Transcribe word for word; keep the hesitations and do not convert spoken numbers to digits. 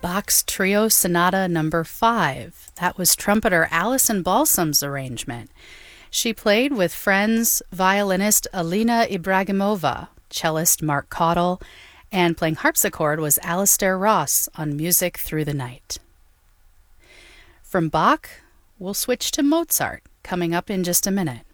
Bach's Trio Sonata Number five. That was trumpeter Alison Balsam's arrangement. She played with friends violinist Alina Ibragimova, cellist Mark Cottle, and playing harpsichord was Alistair Ross on Music Through the Night. From Bach, we'll switch to Mozart, coming up in just a minute.